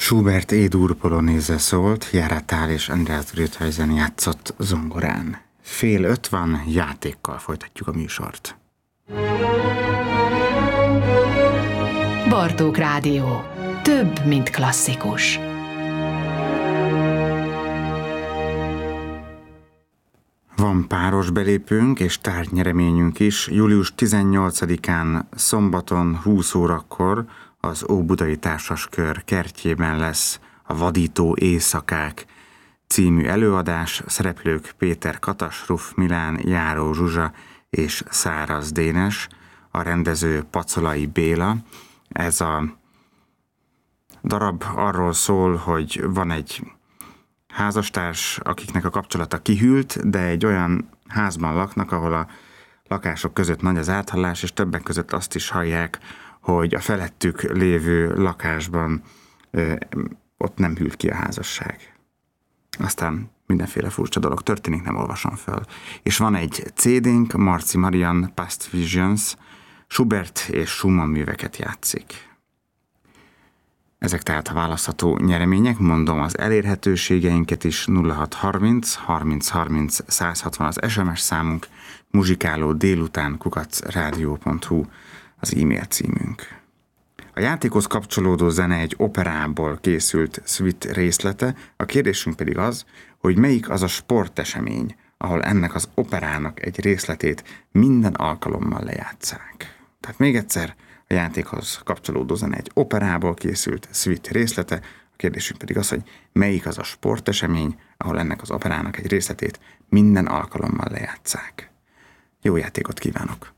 Schubert E-dur polonéze szólt, Járatál és Andreas Grüthuysen játszott zongorán. 4:30 van, játékkal folytatjuk a műsort. Bartók Rádió. Több, mint klasszikus. Van páros belépőnk és tárgynyereményünk is. Július 18-án szombaton 20 órakor az Óbudai Társaskör kertjében lesz a Vadító éjszakák című előadás. Szereplők Péter Katas, Ruff Milán, Járó Zsuzsa és Száraz Dénes, a rendező Pacolai Béla. Ez a darab arról szól, hogy van egy házastárs, akiknek a kapcsolata kihűlt, de egy olyan házban laknak, ahol a lakások között nagy az áthallás, és többek között azt is hallják, hogy a felettük lévő lakásban ott nem hűlt ki a házasság. Aztán mindenféle furcsa dolog történik, nem olvasom föl. És van egy CD-nk, Marci Marian Past Visions, Schubert és Schumann műveket játszik. Ezek tehát a választható nyeremények, mondom az elérhetőségeinket is, 0630 30 30 160 az SMS számunk, muzsikálódélután@radio.hu az e-mail címünk. A játékhoz kapcsolódó zene egy operából készült suite részlete, a kérdésünk pedig az, hogy melyik az a sportesemény, ahol ennek az operának egy részletét minden alkalommal lejátsszák. Tehát még egyszer, a játékhoz kapcsolódó zene egy operából készült suite részlete, a kérdésünk pedig az, hogy melyik az a sportesemény, ahol ennek az operának egy részletét minden alkalommal lejátsszák. Jó játékot kívánok!